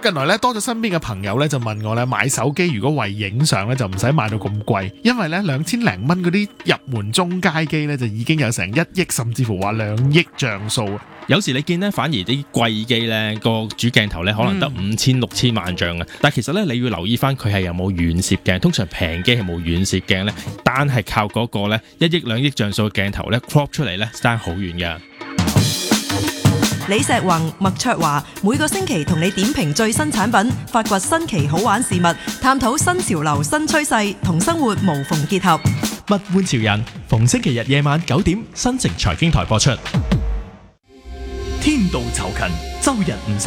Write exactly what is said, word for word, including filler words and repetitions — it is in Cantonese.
近來咧多咗身邊嘅朋友咧就問我咧買手機如果為影相咧就唔使買到咁貴，因為咧兩千零蚊嗰啲入門中階機咧就已經有成一億甚至乎話兩億像素。 有時你見咧，反而啲貴機咧個主鏡頭咧可能得五千六千萬像啊，但係其實咧你要留意翻佢係有冇遠攝鏡，通常平機係冇遠攝鏡咧，單係靠嗰個咧一億兩億像素嘅鏡頭咧 crop 出嚟咧爭好遠㗎。 李石宏、麥卓華每個星期同你點評最新產品，發掘新奇好玩事物，探討新潮流新趨勢，同生活無縫結合。 物玩潮人，逢星期日夜晚九點，新城財經台播出。天道酬勤，周日唔使